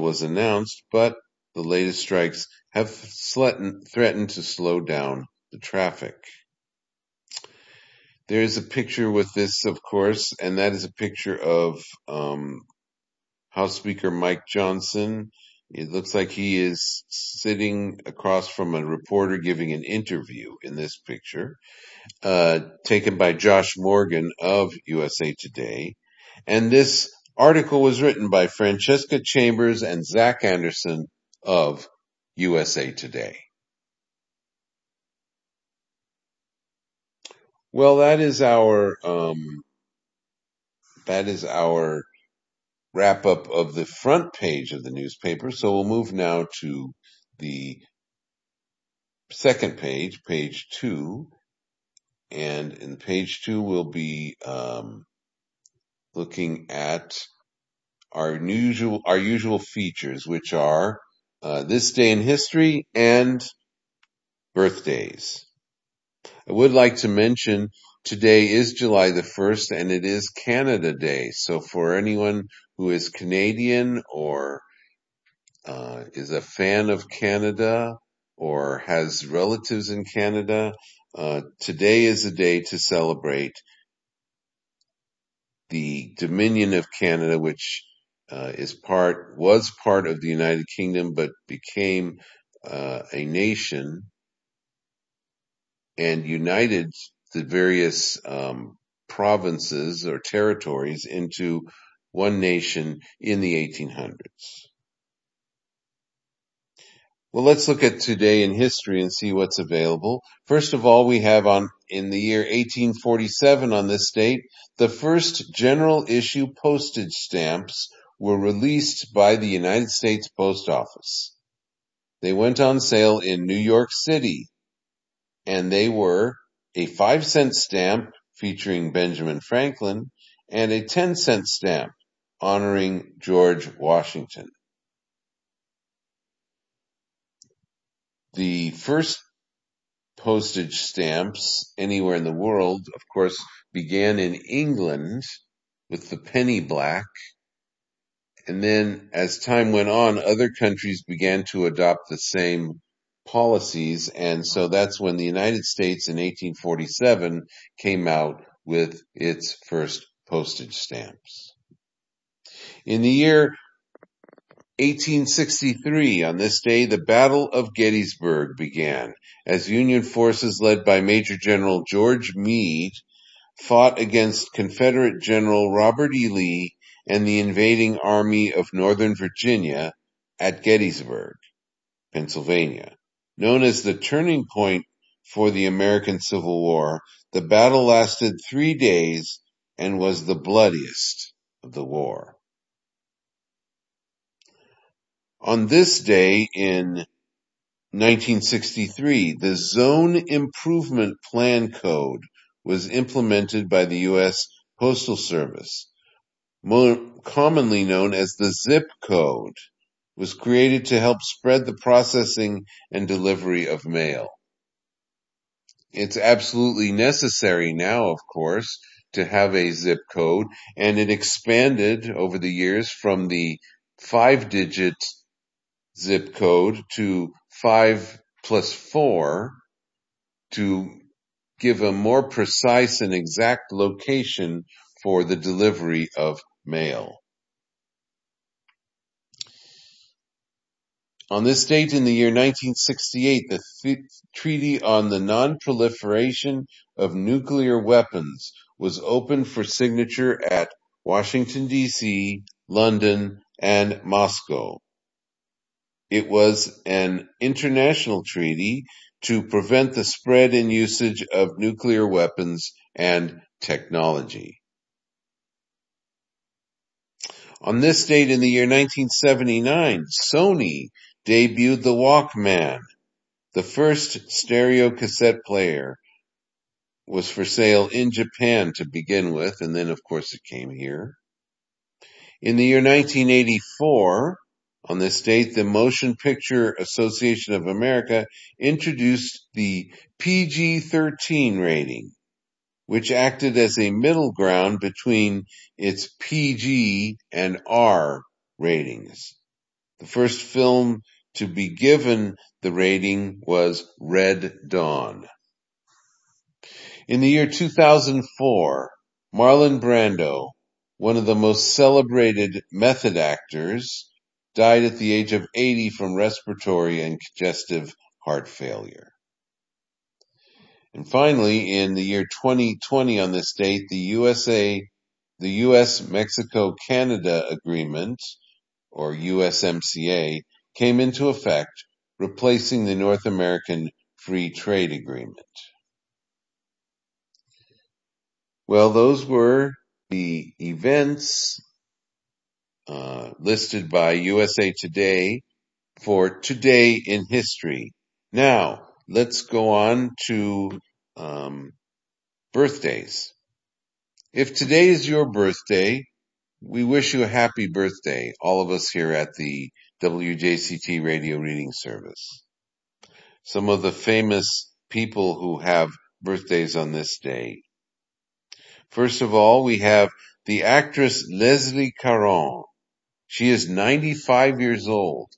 was announced, but the latest strikes have threatened to slow down the traffic. There's a picture with this, of course, and that is a picture of House Speaker Mike Johnson. It looks like he is sitting across from a reporter giving an interview in this picture, taken by Josh Morgan of USA Today. And this article was written by Francesca Chambers and Zach Anderson of USA Today. Well, that is our wrap up of the front page of the newspaper. So we'll move now to the second page, page 2. And in page 2, we'll be looking at our usual features, which are this day in history and birthdays. I would like to mention today is July the 1st, and it is Canada Day. So for anyone who is Canadian or is a fan of Canada or has relatives in Canada, today is a day to celebrate the Dominion of Canada, which was part of the United Kingdom, but became a nation and united the various provinces or territories into one nation in the 1800s. Well, let's look at today in history and see what's available. First of all, we have in the year 1847 on this date, the first general issue postage stamps were released by the United States Post Office. They went on sale in New York City, and they were a 5-cent stamp featuring Benjamin Franklin and a 10-cent stamp honoring George Washington. The first postage stamps anywhere in the world, of course, began in England with the penny black. And then as time went on, other countries began to adopt the same policies. And so that's when the United States in 1847 came out with its first postage stamps. In the year 1863, on this day, the Battle of Gettysburg began, as Union forces led by Major General George Meade fought against Confederate General Robert E. Lee and the invading Army of Northern Virginia at Gettysburg, Pennsylvania. Known as the turning point for the American Civil War, the battle lasted 3 days and was the bloodiest of the war. On this day in 1963, the Zone Improvement Plan Code was implemented by the U.S. Postal Service, more commonly known as the Zip Code, was created to help spread the processing and delivery of mail. It's absolutely necessary now, of course, to have a zip code, and it expanded over the years from the 5-digit zip code to 5+4 to give a more precise and exact location for the delivery of mail. On this date in the year 1968, the Treaty on the Non-Proliferation of Nuclear Weapons was opened for signature at Washington, D.C., London, and Moscow. It was an international treaty to prevent the spread and usage of nuclear weapons and technology. On this date in the year 1979, Sony debuted the Walkman. The first stereo cassette player was for sale in Japan to begin with, and then of course it came here. In the year 1984, on this date, the Motion Picture Association of America introduced the PG-13 rating, which acted as a middle ground between its PG and R ratings. The first film to be given the rating was Red Dawn. In the year 2004, Marlon Brando, one of the most celebrated method actors, died at the age of 80 from respiratory and congestive heart failure. And finally, in the year 2020 on this date, the US-Mexico-Canada Agreement, or USMCA, came into effect, replacing the North American Free Trade Agreement. Well, those were the events listed by USA Today for Today in History. Now, let's go on to birthdays. If today is your birthday, we wish you a happy birthday, all of us here at the WJCT Radio Reading Service. Some of the famous people who have birthdays on this day. First of all, we have the actress Leslie Caron. She is 95 years old.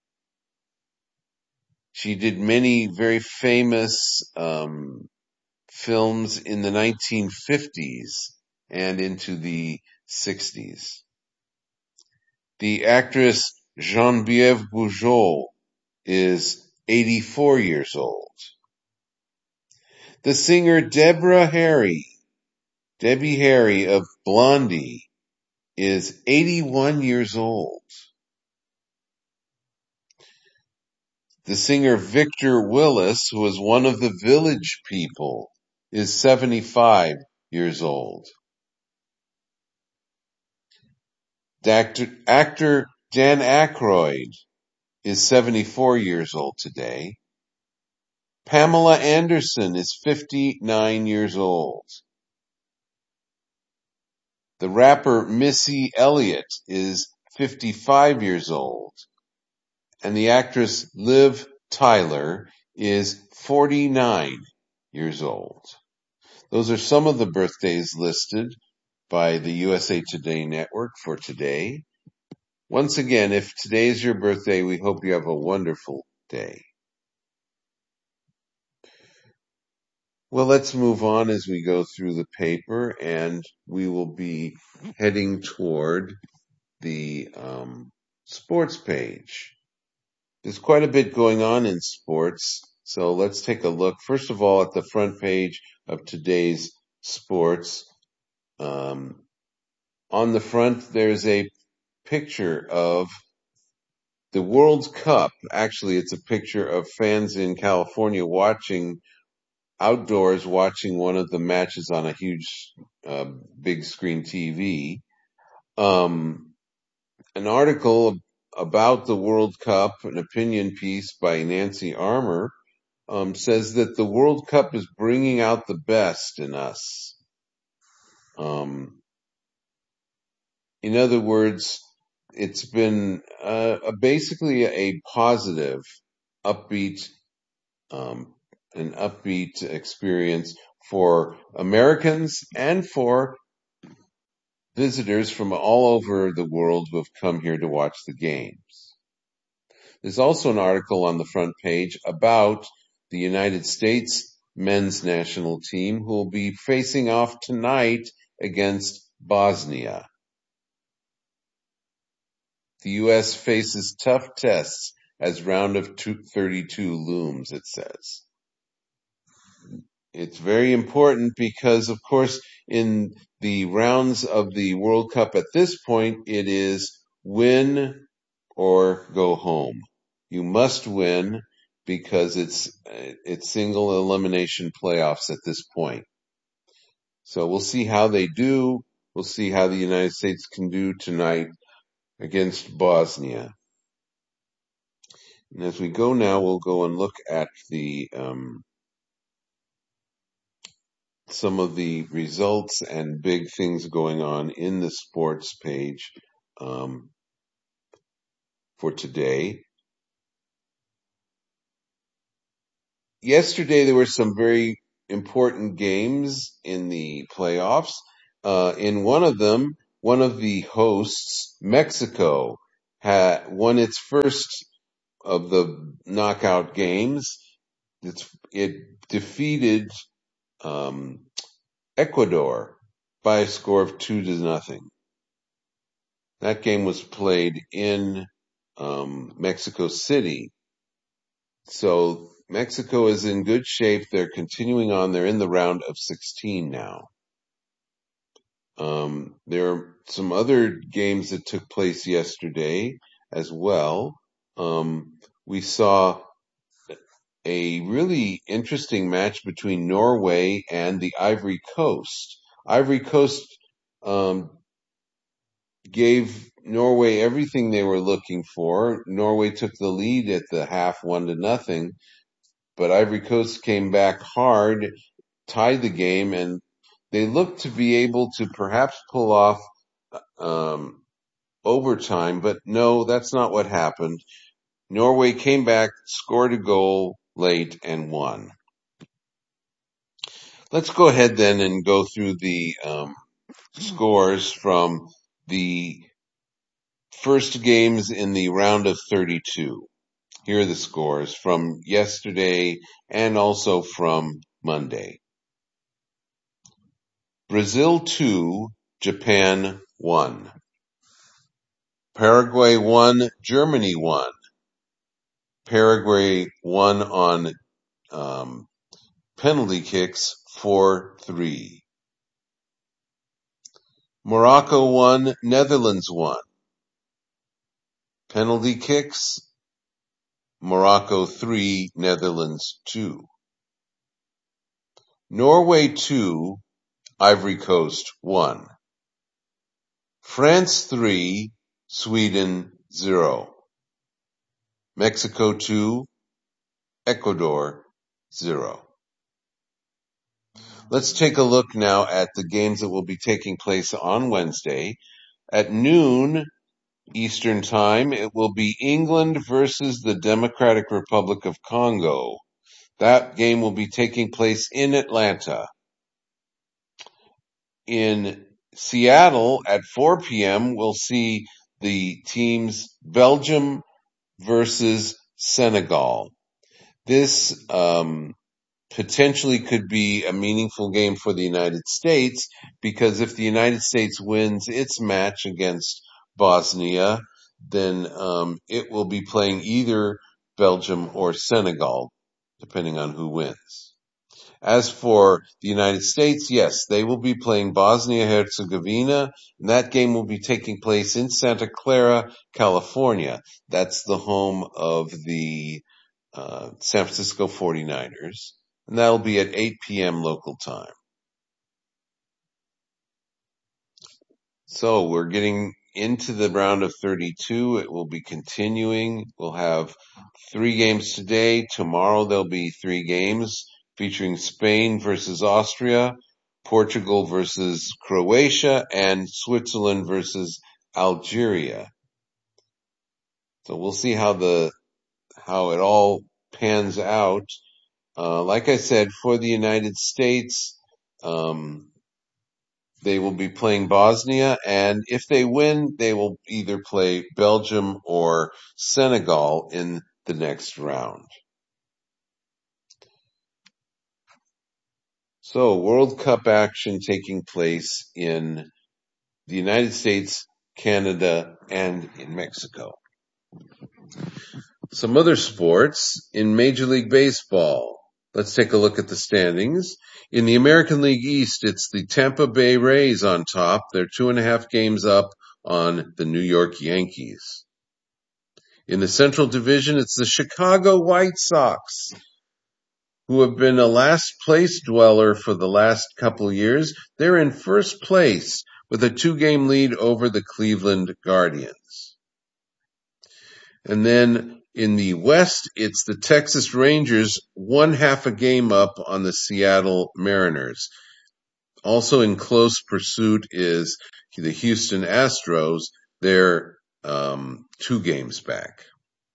She did many very famous films in the 1950s and into the 60s. The actress Geneviève Bujold is 84 years old. The singer Debbie Harry of Blondie, is 81 years old. The singer Victor Willis, who was one of the Village People, is 75 years old. Actor Dan Aykroyd is 74 years old today. Pamela Anderson is 59 years old. The rapper Missy Elliott is 55 years old. And the actress Liv Tyler is 49 years old. Those are some of the birthdays listed by the USA Today Network for today. Once again, if today is your birthday, we hope you have a wonderful day. Well, let's move on as we go through the paper, and we will be heading toward the sports page. There's quite a bit going on in sports, so let's take a look. First of all, at the front page of today's sports. On the front, there's a picture of the World Cup. Actually, it's a picture of fans in California outdoors watching one of the matches on a huge, big screen TV. An article about the World Cup, an opinion piece by Nancy Armour, says that the World Cup is bringing out the best in us. In other words, it's been basically a positive, upbeat experience for Americans and for visitors from all over the world who have come here to watch the games. There's also an article on the front page about the United States men's national team who will be facing off tonight against Bosnia. The U.S. faces tough tests as round of 32 looms, it says. It's very important because, of course, in the rounds of the World Cup at this point, it is win or go home. You must win because it's single elimination playoffs at this point. So we'll see how they do. We'll see how the United States can do tonight against Bosnia. And as we go now, we'll go and look at the some of the results and big things going on in the sports page for today. Yesterday, there were some very important games in the playoffs. In one of them, one of the hosts, Mexico, won its first of the knockout games. It defeated Ecuador by a score of 2-0. That game was played in Mexico City. So Mexico is in good shape. They're continuing on. They're in the round of 16 now. There are some other games that took place yesterday as well. We saw a really interesting match between Norway and the Ivory Coast. Ivory Coast gave Norway everything they were looking for. Norway took the lead at the half 1-0, but Ivory Coast came back hard, tied the game, and they looked to be able to perhaps pull off overtime, but no, that's not what happened. Norway came back, scored a goal late, and won. Let's go ahead then and go through the scores from the first games in the round of 32. Here are the scores from yesterday and also from Monday. Brazil 2, Japan 1. Paraguay 1, Germany 1. Paraguay won on penalty kicks 4-3. Morocco 1, Netherlands 1. Penalty kicks, Morocco 3, Netherlands 2. Norway 2, Ivory Coast 1. France 3, Sweden 0. Mexico 2, Ecuador 0. Let's take a look now at the games that will be taking place on Wednesday. At noon Eastern Time, it will be England versus the Democratic Republic of Congo. That game will be taking place in Atlanta. In Seattle at 4 p.m., we'll see the teams Belgium versus Senegal. This potentially could be a meaningful game for the United States, because if the United States wins its match against Bosnia, then it will be playing either Belgium or Senegal, depending on who wins. As for the United States, yes, they will be playing Bosnia-Herzegovina, and that game will be taking place in Santa Clara, California. That's the home of the San Francisco 49ers. And that'll be at 8 p.m. local time. So we're getting into the round of 32. It will be continuing. We'll have 3 games today. Tomorrow there'll be 3 games featuring Spain versus Austria, Portugal versus Croatia, and Switzerland versus Algeria. So we'll see how it all pans out. Like I said, for the United States, they will be playing Bosnia, and if they win, they will either play Belgium or Senegal in the next round. So, World Cup action taking place in the United States, Canada, and in Mexico. Some other sports in Major League Baseball. Let's take a look at the standings. In the American League East, it's the Tampa Bay Rays on top. They're 2.5 games up on the New York Yankees. In the Central Division, it's the Chicago White Sox, who have been a last place dweller for the last couple of years. They're in first place with a 2-game lead over the Cleveland Guardians. And then in the West, it's the Texas Rangers, 1/2 a game up on the Seattle Mariners. Also in close pursuit is the Houston Astros. They're 2 games back.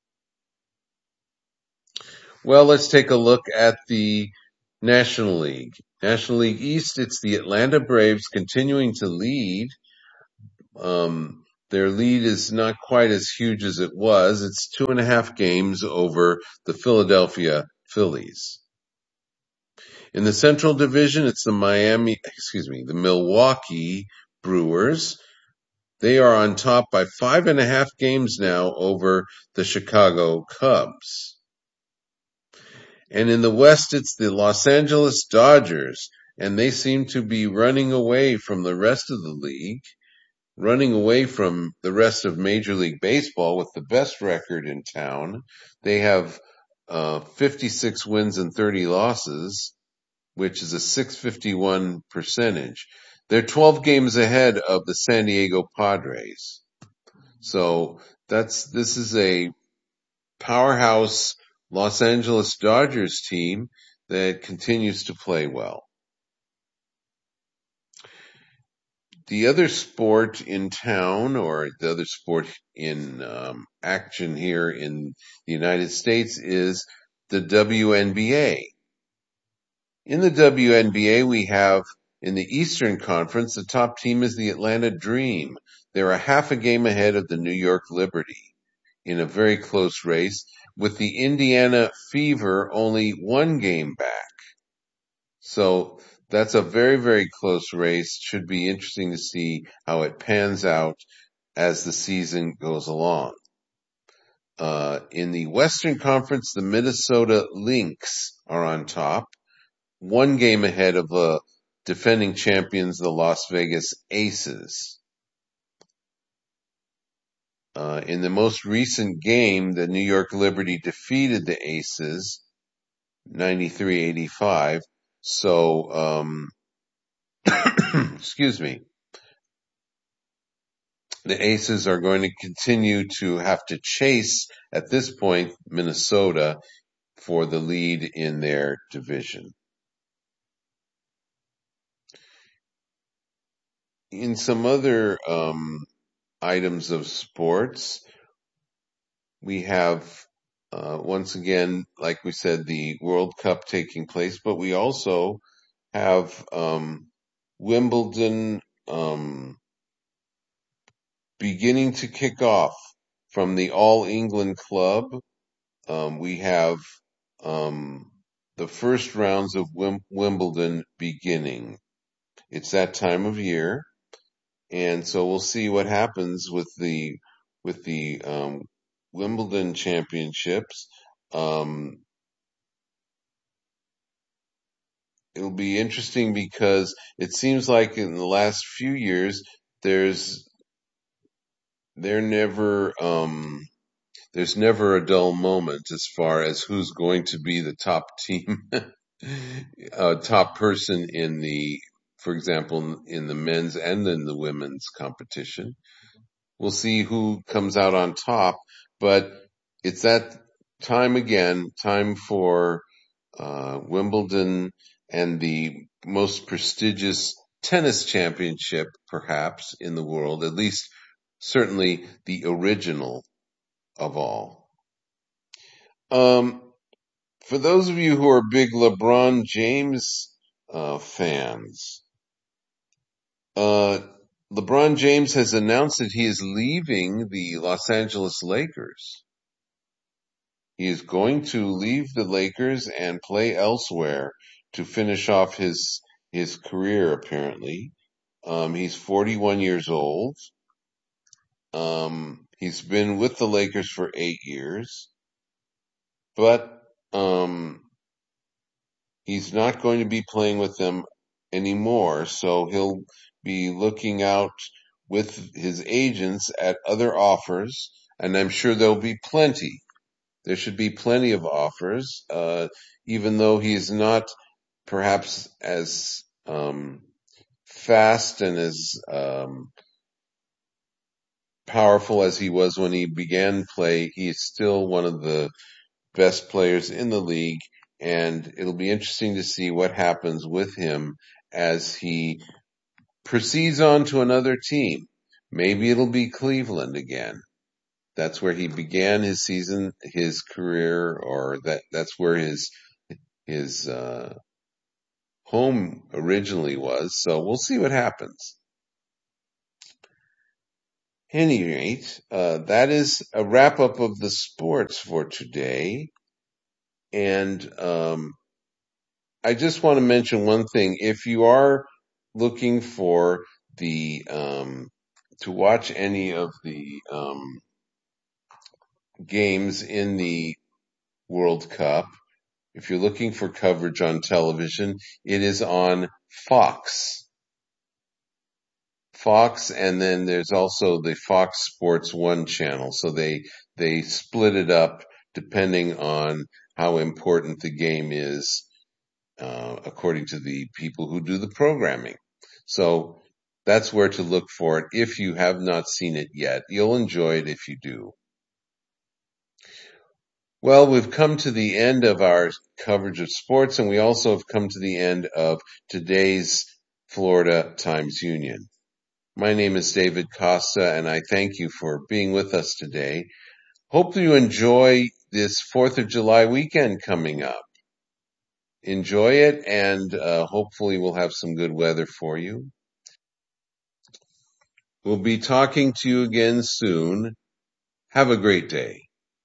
Well, let's take a look at the National League. National League East, it's the Atlanta Braves continuing to lead. Their lead is not quite as huge as it was. It's 2.5 games over the Philadelphia Phillies. In the Central Division, it's the Milwaukee Brewers. They are on top by 5.5 games now over the Chicago Cubs. And in the West, it's the Los Angeles Dodgers, and they seem to be running away from the rest of the league, running away from the rest of Major League Baseball with the best record in town. They have 56 wins and 30 losses, which is a .651 percentage. They're 12 games ahead of the San Diego Padres. So this is a powerhouse Los Angeles Dodgers team that continues to play well. The other sport in town, or the other sport in action here in the United States, is the WNBA. In the WNBA, we have in the Eastern Conference, the top team is the Atlanta Dream. They're a half a game ahead of the New York Liberty in a very close race, with the Indiana Fever only 1 game back. So that's a very, very close race. Should be interesting to see how it pans out as the season goes along. In the Western Conference, the Minnesota Lynx are on top, 1 game ahead of the defending champions, the Las Vegas Aces. In the most recent game, the New York Liberty defeated the Aces 93-85. So, excuse me. The Aces are going to continue to have to chase, at this point, Minnesota for the lead in their division. In some other items of sports, we have, once again, like we said, the World Cup taking place, but we also have Wimbledon beginning to kick off from the All England Club. We have the first rounds of Wimbledon beginning. It's that time of year, and so we'll see what happens with the Wimbledon championships. It'll be interesting because it seems like in the last few years there's never a dull moment as far as who's going to be the top team, top person in the, for example, in the men's and in the women's competition. We'll see who comes out on top, but it's that time again, time for Wimbledon and the most prestigious tennis championship, perhaps, in the world, at least certainly the original of all. For those of you who are big LeBron James fans, LeBron James has announced that he is leaving the Los Angeles Lakers. He is going to leave the Lakers and play elsewhere to finish off his career, apparently. He's 41 years old. He's been with the Lakers for 8 years, but he's not going to be playing with them anymore, so he'll be looking out with his agents at other offers, and I'm sure there'll be plenty. There should be plenty of offers, even though he's not perhaps as fast and as powerful as he was when he began play. He is still one of the best players in the league, and it'll be interesting to see what happens with him as he proceeds on to another team. Maybe it'll be Cleveland again. That's where he began his season, his career, or that's where his home originally was. So we'll see what happens. any rate, that is a wrap-up of the sports for today. And I just want to mention one thing. If you are looking for the to watch any of the games in the World Cup, if you're looking for coverage on television, it is on Fox. And then there's also the Fox Sports 1 channel. So they split it up depending on how important the game is, according to the people who do the programming. So that's where to look for it if you have not seen it yet. You'll enjoy it if you do. Well, we've come to the end of our coverage of sports, and we also have come to the end of today's Florida Times-Union. My name is David Costa, and I thank you for being with us today. Hope you enjoy this 4th of July weekend coming up. Enjoy it, and hopefully we'll have some good weather for you. We'll be talking to you again soon. Have a great day.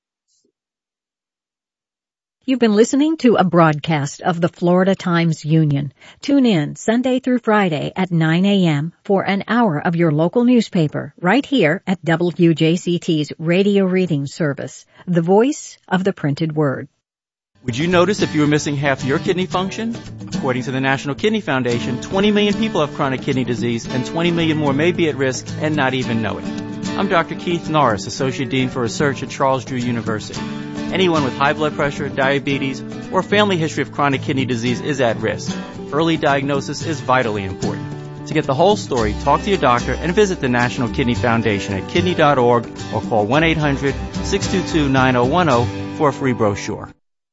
You've been listening to a broadcast of the Florida Times-Union. Tune in Sunday through Friday at 9 a.m. for an hour of your local newspaper right here at WJCT's radio reading service, the voice of the printed word. Would you notice if you were missing half your kidney function? According to the National Kidney Foundation, 20 million people have chronic kidney disease and 20 million more may be at risk and not even know it. I'm Dr. Keith Norris, Associate Dean for Research at Charles Drew University. Anyone with high blood pressure, diabetes, or family history of chronic kidney disease is at risk. Early diagnosis is vitally important. To get the whole story, talk to your doctor and visit the National Kidney Foundation at kidney.org or call 1-800-622-9010 for a free brochure.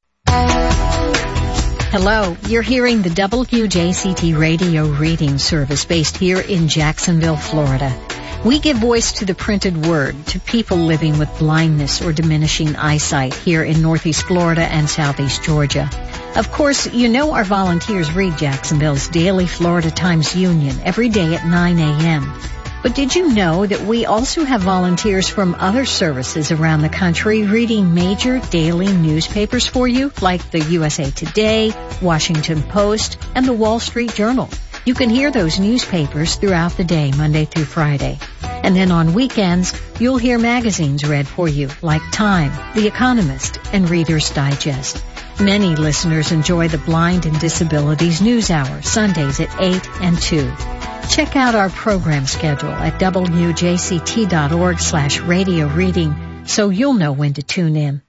Hello, you're hearing the WJCT radio reading service based here in Jacksonville, Florida. We give voice to the printed word to people living with blindness or diminishing eyesight here in Northeast Florida and Southeast Georgia. Of course, you know our volunteers read Jacksonville's daily Florida Times-Union every day at 9 a.m. But did you know that we also have volunteers from other services around the country reading major daily newspapers for you, like the USA Today, Washington Post, and the Wall Street Journal? You can hear those newspapers throughout the day, Monday through Friday. And then on weekends, you'll hear magazines read for you, like Time, The Economist, and Reader's Digest. Many listeners enjoy the Blind and Disabilities News Hour, Sundays at 8 and 2. Check out our program schedule at wjct.org/radio reading so you'll know when to tune in.